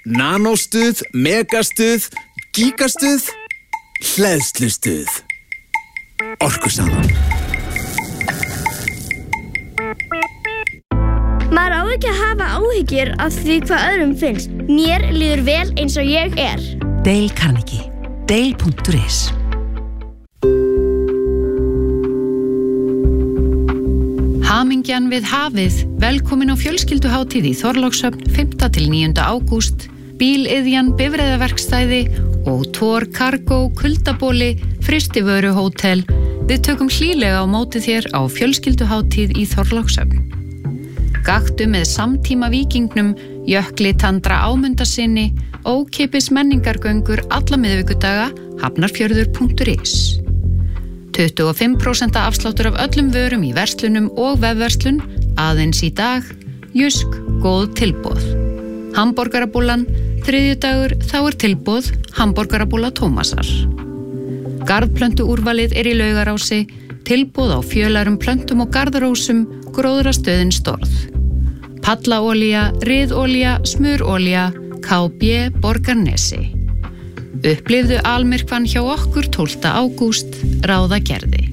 Nanostuð, megastuð, gigastuð, hleðslustuð. Orkusalan. Maður á ekki að hafa áhyggjur af því hvað öðrum finnst. Mér líður vel eins og ég er. Dale Carnegie. Dale.is. Hamingjan við hafið, velkomin á fjölskylduhátíð í Þorlákshöfn 5. til 9. ágúst, bíliðjan bifreiðaverkstæði og Tor Cargo kuldabóli Frystivöruhótel. Við tökum hlýlega á móti þér á fjölskylduhátíð í Þorlákshöfn. Gakktu með samtíma víkingnum, Jökli Tandra Ámundasyni, ókeypis menningargöngur alla miðvikudaga, hafnarfjörður.is. 25% afsláttur af öllum vörum í verslunum og vefverslun, aðeins í dag, Jysk, góð tilboð. Hamborgarabúlan, þriðjudagur, þá tilboð, hamborgarabúla Tómasar. Garðplöntu úrvalið í Laugarási, tilboð á fjölarum plöntum og garðrósum, gróðrastöðin Storð. Pallaolía, riðolía, smurolía, KB Borgarnesi. Upplifðu almyrkvann hjá okkur 12. ágúst, Ráðagerði.